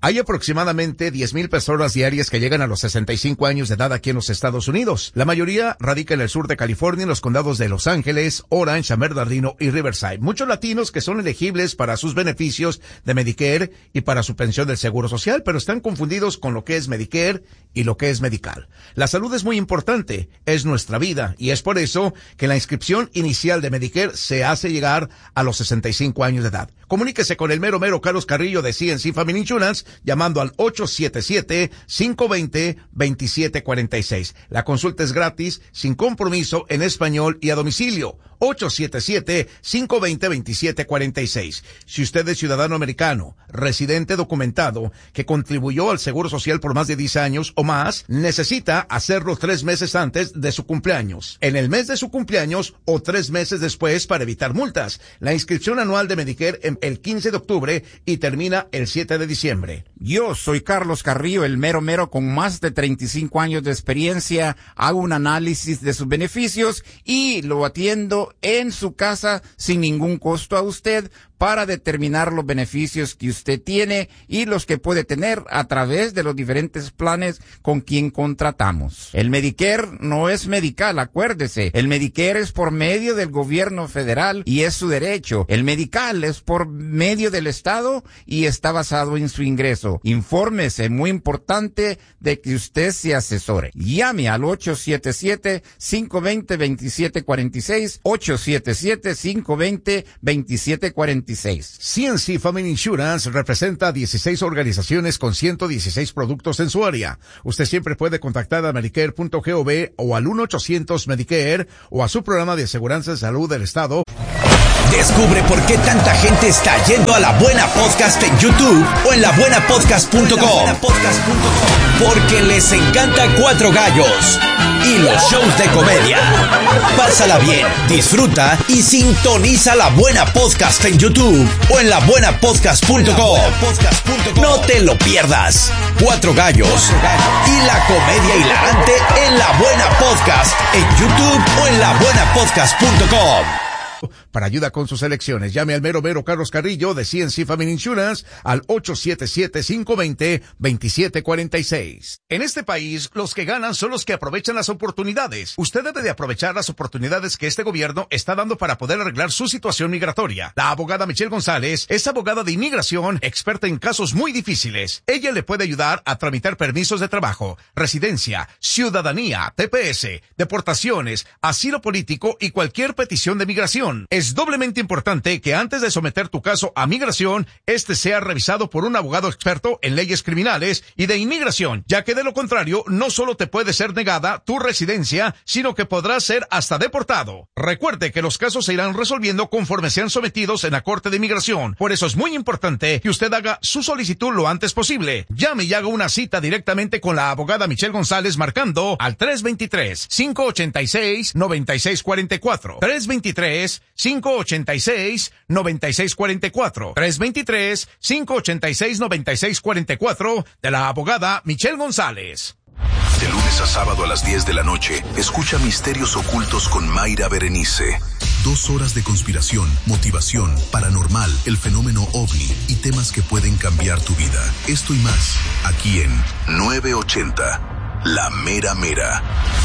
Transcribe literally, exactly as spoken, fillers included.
Hay aproximadamente diez mil personas diarias que llegan a los sesenta y cinco años de edad aquí en los Estados Unidos. La mayoría radica en el sur de California, en los condados de Los Ángeles, Orange, San Bernardino y Riverside. Muchos latinos que son elegibles para sus beneficios de Medicare y para su pensión del Seguro Social, pero están confundidos con lo que es Medicare y lo que es Medical. La salud es muy importante, es nuestra vida, y es por eso que la inscripción inicial de Medicare se hace llegar a los sesenta y cinco años de edad. Comuníquese con el mero mero Carlos Carrillo de C N C Family Insurance llamando al ocho siete siete, cinco dos cero, dos siete cuatro seis. La consulta es gratis, sin compromiso, en español y a domicilio. ocho siete siete, cinco dos cero, dos siete cuatro seis. Si usted es ciudadano americano, residente documentado, que contribuyó al Seguro Social por más de diez años o más, necesita hacerlo tres meses antes de su cumpleaños, en el mes de su cumpleaños o tres meses después para evitar multas. La inscripción anual de Medicare en el quince de octubre y termina el siete de diciembre. Yo soy Carlos Carrillo, el mero mero con más de treinta y cinco años de experiencia. Hago un análisis de sus beneficios y lo atiendo en su casa sin ningún costo a usted para determinar los beneficios que usted tiene y los que puede tener a través de los diferentes planes con quien contratamos. El Medicare no es Medical, acuérdese. El Medicare es por medio del gobierno federal y es su derecho. El Medical es por medio del Estado y está basado en su ingreso. Infórmese, muy importante, de que usted se asesore. Llame al ocho siete siete, cinco dos cero, dos siete cuatro seis, ocho siete siete, cinco dos cero, dos siete cuatro seis. C N C Family Insurance representa dieciséis organizaciones con ciento dieciséis productos en su área. Usted siempre puede contactar a medicare punto gov o al uno ochocientos Medicare o a su programa de aseguranza de salud del estado. Descubre por qué tanta gente está yendo a La Buena Podcast en YouTube o en la buena podcast punto com. Porque les encanta Cuatro Gallos y los shows de comedia. Pásala bien, disfruta y sintoniza La Buena Podcast en YouTube o en la buena podcast punto com. No te lo pierdas. Cuatro Gallos y la comedia hilarante en La Buena Podcast en YouTube o en la buena podcast punto com. Para ayuda con sus elecciones, llame al mero mero Carlos Carrillo de C N C Family Insurance al ocho siete siete, cinco dos cero, dos siete cuatro seis. En este país, los que ganan son los que aprovechan las oportunidades. Usted debe de aprovechar las oportunidades que este gobierno está dando para poder arreglar su situación migratoria. La abogada Michelle González es abogada de inmigración, experta en casos muy difíciles. Ella le puede ayudar a tramitar permisos de trabajo, residencia, ciudadanía, T P S, deportaciones, asilo político y cualquier petición de migración. Es doblemente importante que antes de someter tu caso a migración, este sea revisado por un abogado experto en leyes criminales y de inmigración, ya que de lo contrario, no solo te puede ser negada tu residencia, sino que podrás ser hasta deportado. Recuerde que los casos se irán resolviendo conforme sean sometidos en la Corte de Inmigración. Por eso es muy importante que usted haga su solicitud lo antes posible. Llame y haga una cita directamente con la abogada Michelle González marcando al tres dos tres, cinco ocho seis, nueve seis cuatro cuatro. tres dos tres, cinco ocho seis, nueve seis cuatro cuatro. tres dos tres, cinco ocho seis, nueve seis cuatro cuatro de la abogada Michelle González. De lunes a sábado a las diez de la noche, escucha Misterios Ocultos con Mayra Berenice. Dos horas de conspiración, motivación, paranormal, el fenómeno ovni y temas que pueden cambiar tu vida. Esto y más, aquí en nueve ochenta, La Mera Mera.